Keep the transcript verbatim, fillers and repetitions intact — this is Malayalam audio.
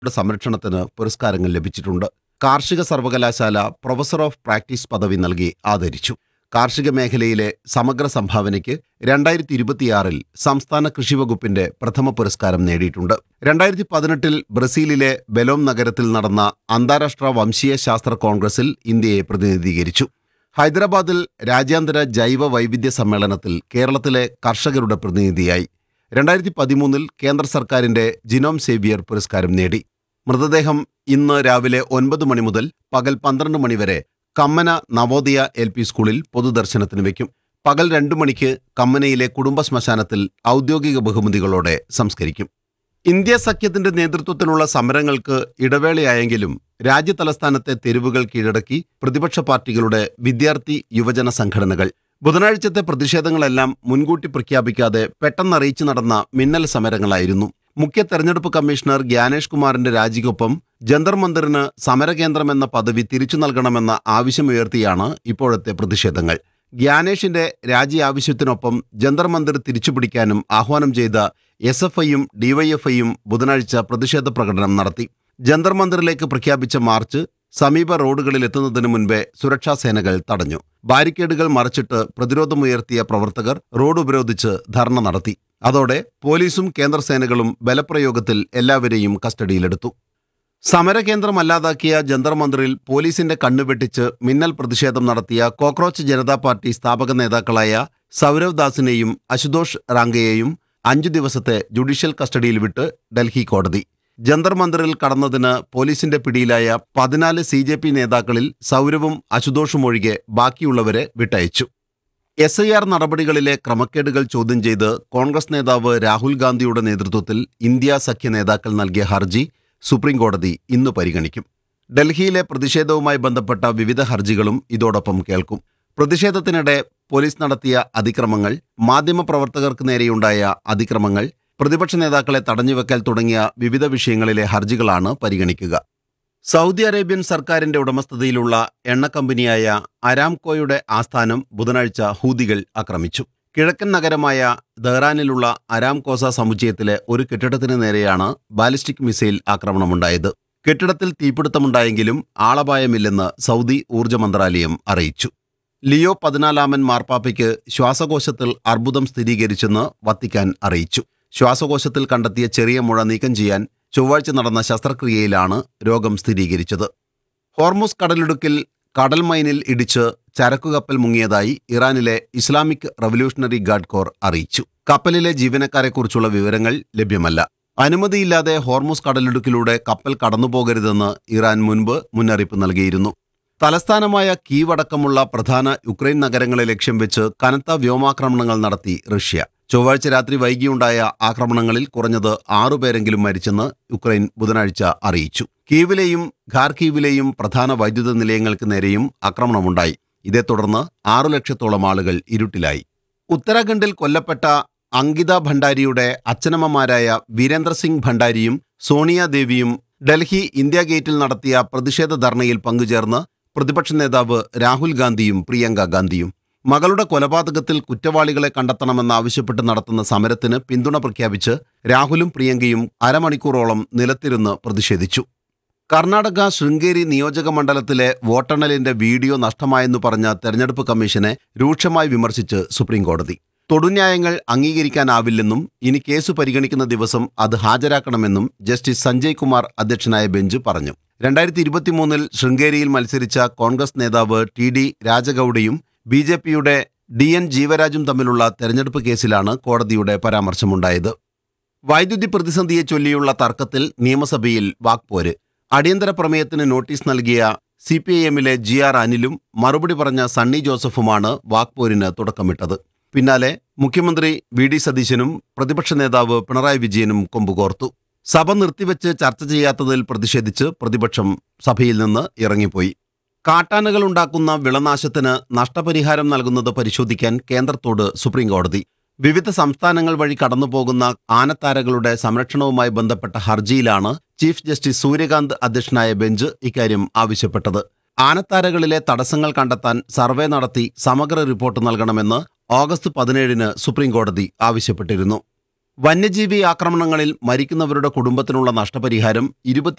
സംരക്ഷണത്തിന് പുരസ്കാരങ്ങൾ ലഭിച്ചിട്ടുണ്ട്. കാർഷിക സർവകലാശാല പ്രൊഫസർ ഓഫ് പ്രാക്ടീസ് പദവി നൽകി ആദരിച്ചു. കാർഷിക മേഖലയിലെ സമഗ്ര സംഭാവനയ്ക്ക് രണ്ടായിരത്തി ഇരുപത്തിയാറിൽ സംസ്ഥാന കൃഷി വകുപ്പിന്റെ പ്രഥമ പുരസ്കാരം നേടിയിട്ടുണ്ട്. രണ്ടായിരത്തി പതിനെട്ടിൽ ബ്രസീലിലെ ബെലോം നഗരത്തിൽ നടന്ന അന്താരാഷ്ട്ര വംശീയ ശാസ്ത്ര കോൺഗ്രസിൽ ഇന്ത്യയെ പ്രതിനിധീകരിച്ചു. ഹൈദരാബാദിൽ രാജ്യാന്തര ജൈവ വൈവിധ്യ സമ്മേളനത്തിൽ കേരളത്തിലെ കർഷകരുടെ പ്രതിനിധിയായി. രണ്ടായിരത്തി പതിമൂന്നിൽ കേന്ദ്ര സർക്കാരിന്റെ ജിനോം സേവിയർ പുരസ്കാരം നേടി. മൃതദേഹം ഇന്ന് രാവിലെ ഒൻപത് മണി മുതൽ പകൽ പന്ത്രണ്ട് മണിവരെ കമ്മന നവോദയ എൽ പി സ്കൂളിൽ പൊതുദർശനത്തിന് വയ്ക്കും. പകൽ രണ്ടു മണിക്ക് കമ്മനയിലെ കുടുംബ ശ്മശാനത്തിൽ ഔദ്യോഗിക ബഹുമതികളോടെ സംസ്കരിക്കും. ഇന്ത്യ സഖ്യത്തിന്റെ നേതൃത്വത്തിലുള്ള സമരങ്ങൾക്ക് ഇടവേളയായെങ്കിലും രാജ്യതലസ്ഥാനത്തെ തെരുവുകൾ കീഴടക്കി പ്രതിപക്ഷ പാർട്ടികളുടെ വിദ്യാർത്ഥി യുവജന സംഘടനകൾ. ബുധനാഴ്ചത്തെ പ്രതിഷേധങ്ങളെല്ലാം മുൻകൂട്ടി പ്രഖ്യാപിക്കാതെ പെട്ടെന്നറിയിച്ചു നടന്ന മിന്നൽ സമരങ്ങളായിരുന്നു. മുഖ്യ തെരഞ്ഞെടുപ്പ് കമ്മീഷണർ ഗ്യാനേഷ് കുമാറിന്റെ രാജിക്കൊപ്പം ജന്തർ മന്ദിറിന് സമരകേന്ദ്രമെന്ന പദവി തിരിച്ചു നൽകണമെന്ന ആവശ്യമുയർത്തിയാണ് ഇപ്പോഴത്തെ പ്രതിഷേധങ്ങൾ. ഗ്യാനേഷിന്റെ രാജി ആവശ്യത്തിനൊപ്പം ജന്തർ മന്ദിർ തിരിച്ചുപിടിക്കാനും ആഹ്വാനം ചെയ്ത എസ് എഫ് ഐയും ഡിവൈഎഫ്ഐയും ബുധനാഴ്ച പ്രതിഷേധ പ്രകടനം നടത്തി. ജന്തർ മന്ദിറിലേക്ക് പ്രഖ്യാപിച്ച മാർച്ച് സമീപ റോഡുകളിൽ എത്തുന്നതിന് മുൻപേ സുരക്ഷാ സേനകൾ തടഞ്ഞു. ബാരിക്കേഡുകൾ മറിച്ചിട്ട് പ്രതിരോധമുയർത്തിയ പ്രവർത്തകർ റോഡ് ഉപരോധിച്ച് ധർണ നടത്തി. അതോടെ പോലീസും കേന്ദ്രസേനകളും ബലപ്രയോഗത്തിൽ എല്ലാവരെയും കസ്റ്റഡിയിലെടുത്തു. സമരകേന്ദ്രമല്ലാതാക്കിയ ജന്തർ മന്ദിറിൽ പോലീസിന്റെ കണ്ണുവെട്ടിച്ച് മിന്നൽ പ്രതിഷേധം നടത്തിയ കോക്രോച്ച് ജനതാ പാർട്ടി സ്ഥാപക നേതാക്കളായ സൗരവ് ദാസിനെയും അശുതോഷ് റാങ്കയെയും അഞ്ചു ദിവസത്തെ ജുഡീഷ്യൽ കസ്റ്റഡിയിൽ വിട്ട് ഡൽഹി കോടതി. ജന്തർ മന്ദിറിൽ കടന്നതിന് പോലീസിന്റെ പിടിയിലായ പതിനാല് സി ജെ പി നേതാക്കളിൽ സൗരവും അശുതോഷും ഒഴികെ ബാക്കിയുള്ളവരെ വിട്ടയച്ചു. എസ് ഐ ആർ നടപടികളിലെ ക്രമക്കേടുകൾ ചോദ്യം ചെയ്ത് കോൺഗ്രസ് നേതാവ് രാഹുൽ ഗാന്ധിയുടെ നേതൃത്വത്തിൽ ഇന്ത്യ സഖ്യ നേതാക്കൾ നൽകിയ ഹർജി സുപ്രീംകോടതി ഇന്ന് പരിഗണിക്കും. ഡൽഹിയിലെ പ്രതിഷേധവുമായി ബന്ധപ്പെട്ട വിവിധ ഹർജികളും ഇതോടൊപ്പം കേൾക്കും. പ്രതിഷേധത്തിനിടെ പോലീസ് നടത്തിയ അതിക്രമങ്ങൾ, മാധ്യമപ്രവർത്തകർക്ക് നേരെയുണ്ടായ അതിക്രമങ്ങൾ, പ്രതിപക്ഷ നേതാക്കളെ തടഞ്ഞുവെക്കൽ തുടങ്ങിയ വിവിധ വിഷയങ്ങളിലെ ഹർജികളാണ് പരിഗണിക്കുക. സൗദി അറേബ്യൻ സർക്കാരിന്റെ ഉടമസ്ഥതയിലുള്ള എണ്ണക്കമ്പനിയായ അരാംകോയുടെ ആസ്ഥാനം ബുധനാഴ്ച ഹൂതികൾ ആക്രമിച്ചു. കിഴക്കൻ നഗരമായ ദഹ്റാനിലുള്ള അരാംകോസ സമുച്ചയത്തിലെ ഒരു കെട്ടിടത്തിന് നേരെയാണ് ബാലിസ്റ്റിക് മിസൈൽ ആക്രമണമുണ്ടായത്. കെട്ടിടത്തിൽ തീപിടുത്തമുണ്ടായെങ്കിലും ആളപായമില്ലെന്ന് സൗദി ഊർജ്ജ മന്ത്രാലയം അറിയിച്ചു. ലിയോ പതിനാലാമൻ മാർപ്പാപ്പയ്ക്ക് ശ്വാസകോശത്തിൽ അർബുദം സ്ഥിരീകരിച്ചെന്ന് വത്തിക്കാൻ അറിയിച്ചു. ശ്വാസകോശത്തിൽ കണ്ടെത്തിയ ചെറിയ മുഴ നീക്കം ചെയ്യാൻ ചൊവ്വാഴ്ച നടന്ന ശസ്ത്രക്രിയയിലാണ് രോഗം സ്ഥിരീകരിച്ചത്. ഹോർമുസ് കടലിടുക്കിൽ കടൽ മൈനിൽ ഇടിച്ച് ചരക്കുകപ്പൽ മുങ്ങിയതായി ഇറാനിലെ ഇസ്ലാമിക് റവല്യൂഷണറി ഗാർഡ് കോർ അറിയിച്ചു. കപ്പലിലെ ജീവനക്കാരെക്കുറിച്ചുള്ള വിവരങ്ങൾ ലഭ്യമല്ല. അനുമതിയില്ലാതെ ഹോർമുസ് കടലിടുക്കിലൂടെ കപ്പൽ കടന്നുപോകരുതെന്ന് ഇറാൻ മുൻപ് മുന്നറിയിപ്പ് നൽകിയിരുന്നു. തലസ്ഥാനമായ കീവടക്കമുള്ള പ്രധാന യുക്രൈൻ നഗരങ്ങളെ ലക്ഷ്യം വെച്ച് കനത്ത വ്യോമാക്രമണങ്ങൾ നടത്തി റഷ്യ. ചൊവ്വാഴ്ച രാത്രി വൈകിയുണ്ടായ ആക്രമണങ്ങളിൽ കുറഞ്ഞത് ആറുപേരെങ്കിലും മരിച്ചെന്ന് യുക്രൈൻ ബുധനാഴ്ച അറിയിച്ചു. കീവിലെയും ഖാർക്കീവിലെയും പ്രധാന വൈദ്യുത നിലയങ്ങൾക്ക് നേരെയും ആക്രമണമുണ്ടായി. ഇതേ തുടർന്ന് ആറു ലക്ഷത്തോളം ആളുകൾ ഇരുട്ടിലായി. ഉത്തരാഖണ്ഡിൽ കൊല്ലപ്പെട്ട അങ്കിത ഭണ്ഡാരിയുടെ അച്ഛനമ്മമാരായ വീരേന്ദ്ര സിംഗ് ഭണ്ഡാരിയും സോണിയാദേവിയും ഡൽഹി ഇന്ത്യ ഗേറ്റിൽ നടത്തിയ പ്രതിഷേധ ധർണയിൽ പങ്കുചേർന്ന് പ്രതിപക്ഷ നേതാവ് രാഹുൽ ഗാന്ധിയും പ്രിയങ്ക ഗാന്ധിയും. മകളുടെ കൊലപാതകത്തിൽ കുറ്റവാളികളെ കണ്ടെത്തണമെന്നാവശ്യപ്പെട്ട് നടത്തുന്ന സമരത്തിന് പിന്തുണ പ്രഖ്യാപിച്ച് രാഹുലും പ്രിയങ്കയും അരമണിക്കൂറോളം നിലത്തിരുന്ന് പ്രതിഷേധിച്ചു. കർണാടക ശൃംഗേരി നിയോജക മണ്ഡലത്തിലെ വോട്ടെണ്ണലിന്റെ വീഡിയോ നഷ്ടമായെന്നു പറഞ്ഞ തെരഞ്ഞെടുപ്പ് കമ്മീഷനെ രൂക്ഷമായി വിമർശിച്ച് സുപ്രീംകോടതി. തൊടുന്യായങ്ങൾ അംഗീകരിക്കാനാവില്ലെന്നും ഇനി കേസ് പരിഗണിക്കുന്ന ദിവസം അത് ഹാജരാക്കണമെന്നും ജസ്റ്റിസ് സഞ്ജയ് കുമാർ അധ്യക്ഷനായ ബെഞ്ച് പറഞ്ഞു. രണ്ടായിരത്തി ഇരുപത്തിമൂന്നിൽ ശൃംഗേരിയിൽ മത്സരിച്ച കോൺഗ്രസ് നേതാവ് ടി ഡി രാജഗൌഡയും ബി ജെ പിയുടെ ഡി എൻ ജീവരാജും തമ്മിലുള്ള തെരഞ്ഞെടുപ്പ് കേസിലാണ് കോടതിയുടെ പരാമർശമുണ്ടായത്. വൈദ്യുതി പ്രതിസന്ധിയെ ചൊല്ലിയുള്ള തർക്കത്തിൽ നിയമസഭയിൽ വാക്പോര്. അടിയന്തര പ്രമേയത്തിന് നോട്ടീസ് നൽകിയ സി പി ഐ എമ്മിലെ ജി ആർ അനിലും മറുപടി പറഞ്ഞ സണ്ണി ജോസഫുമാണ് വാക്പോരിന് തുടക്കമിട്ടത്. പിന്നാലെ മുഖ്യമന്ത്രി വി ഡി സതീശനും പ്രതിപക്ഷ നേതാവ് പിണറായി വിജയനും കൊമ്പുകോർത്തു. സഭ നിർത്തിവെച്ച് ചർച്ച ചെയ്യാത്തതിൽ പ്രതിഷേധിച്ച് പ്രതിപക്ഷം സഭയിൽ നിന്ന് ഇറങ്ങിപ്പോയി. കാട്ടാനകൾ ഉണ്ടാക്കുന്ന വിളനാശത്തിന് നഷ്ടപരിഹാരം നൽകുന്നത് പരിശോധിക്കാൻ കേന്ദ്രത്തോട് സുപ്രീംകോടതി. വിവിധ സംസ്ഥാനങ്ങൾ വഴി കടന്നുപോകുന്ന ആനത്താരകളുടെ സംരക്ഷണവുമായി ബന്ധപ്പെട്ട ഹർജിയിലാണ് ചീഫ് ജസ്റ്റിസ് സൂര്യകാന്ത് അധ്യക്ഷനായ ബെഞ്ച് ഇക്കാര്യം ആവശ്യപ്പെട്ടത്. ആനത്താരകളിലെ തടസ്സങ്ങൾ കണ്ടെത്താൻ സർവേ നടത്തി സമഗ്ര റിപ്പോർട്ട് നൽകണമെന്ന് ഓഗസ്റ്റ് പതിനേഴിന് സുപ്രീംകോടതി ആവശ്യപ്പെട്ടിരുന്നു. വന്യജീവി ആക്രമണങ്ങളിൽ മരിക്കുന്നവരുടെ കുടുംബത്തിനുള്ള നഷ്ടപരിഹാരം ഇരുപത്തി